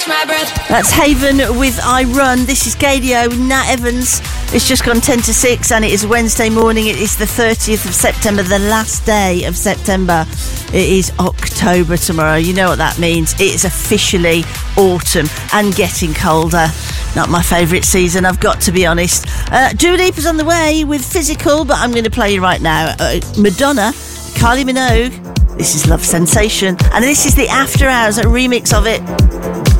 That's Haven with I Run. This is Gadio, Nat Evans. It's just gone 10 to 6 and it is Wednesday morning. It is the 30th of September, the last day of September. It is October tomorrow. You know what that means. It is officially autumn and getting colder. Not my favourite season, I've got to be honest. Dua Lipa's on the way with Physical, but I'm going to play you right now. Madonna, Kylie Minogue. This is Love Sensation. And this is the After Hours remix of it.